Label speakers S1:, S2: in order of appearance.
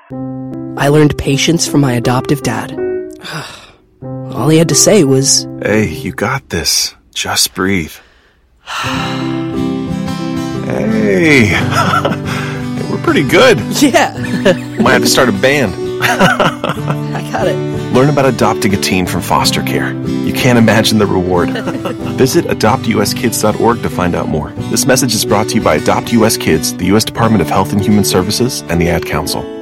S1: I learned patience from my adoptive dad. All he had to say was,
S2: "Hey, you got this. Just breathe." Hey, we're pretty good.
S1: yeah,
S2: Might have to start a band.
S1: I got it.
S2: Learn about adopting a teen from foster care. You can't imagine the reward. Visit adoptuskids.org to find out more. This message is brought to you by Adopt US Kids, the U.S. Department of Health and Human Services, and the Ad Council.